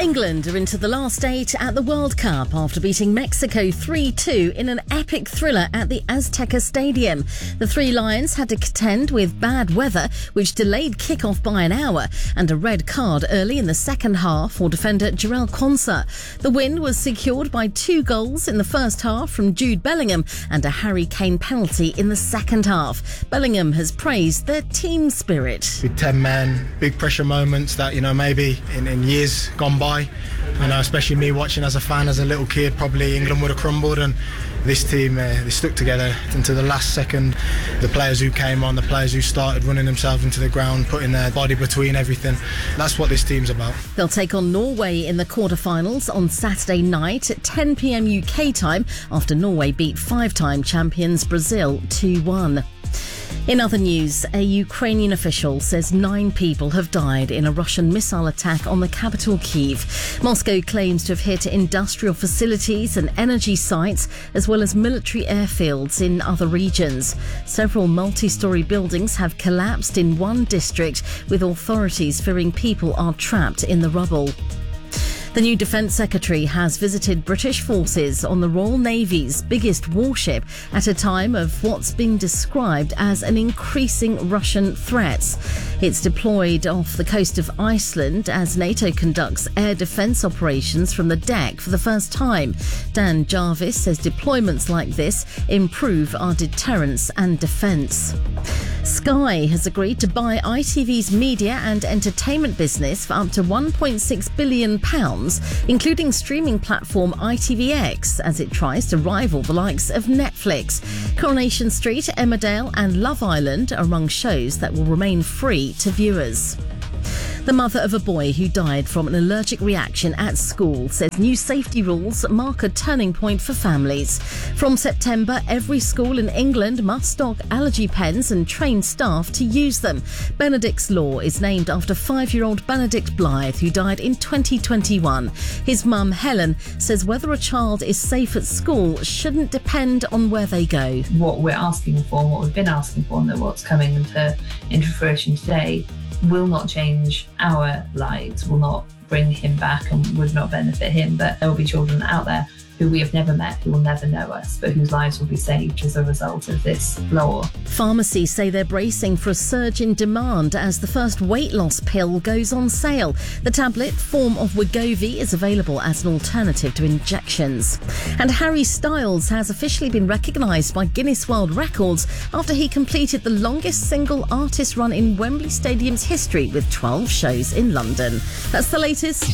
England are into the last eight at the World Cup after beating Mexico 3-2 in an epic thriller at the Azteca Stadium. The Three Lions had to contend with bad weather, which delayed kick-off by an hour, and a red card early in the second half for defender Jarell Quansah. The win was secured by 2 goals in the first half from Jude Bellingham and a Harry Kane penalty in the second half. Bellingham has praised their team spirit. Big 10 men, big pressure moments that, maybe in years gone by, especially me watching as a fan, as a little kid, probably England would have crumbled, and this team, they stuck together into the last second. The players who came on, the players who started running themselves into the ground, putting their body between everything. That's what this team's about. They'll take on Norway in the quarterfinals on Saturday night at 10 p.m. UK time after Norway beat 5-time champions Brazil 2-1. In other news, a Ukrainian official says 9 people have died in a Russian missile attack on the capital Kyiv. Moscow claims to have hit industrial facilities and energy sites, as well as military airfields in other regions. Several multi-storey buildings have collapsed in one district, with authorities fearing people are trapped in the rubble. The new Defence Secretary has visited British forces on the Royal Navy's biggest warship at a time of what's been described as an increasing Russian threat. It's deployed off the coast of Iceland as NATO conducts air defence operations from the deck for the first time. Dan Jarvis says deployments like this improve our deterrence and defence. Sky has agreed to buy ITV's media and entertainment business for up to £1.6 billion, including streaming platform ITVX, as it tries to rival the likes of Netflix. Coronation Street, Emmerdale and Love Island are among shows that will remain free to viewers. The mother of a boy who died from an allergic reaction at school says new safety rules mark a turning point for families. From September, every school in England must stock allergy pens and train staff to use them. Benedict's Law is named after 5-year-old Benedict Blythe, who died in 2021. His mum, Helen, says whether a child is safe at school shouldn't depend on where they go. What we're asking for, and what we've been asking for, and what's coming into fruition today will not change our lives, will not bring him back and would not benefit him, but there will be children out there who we have never met, who will never know us, but whose lives will be saved as a result of this law. Pharmacies say they're bracing for a surge in demand as the first weight loss pill goes on sale. The tablet form of Wegovy is available as an alternative to injections. And Harry Styles has officially been recognised by Guinness World Records after he completed the longest single artist run in Wembley Stadium's history with 12 shows in London. That's the latest.